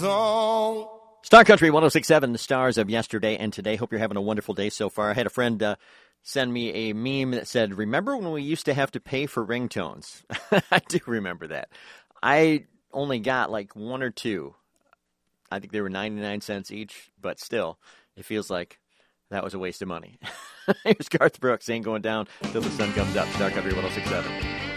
song. Star Country 106.7, the stars of yesterday and today. Hope you're having a wonderful day so far. I had a friend send me a meme that said, remember when we used to have to pay for ringtones? I do remember that. I only got like one or two. I think they were 99 cents each, but still, it feels like that was a waste of money. Here's Garth Brooks, Ain't Going Down Till the Sun Comes Up. Star Country 106.7.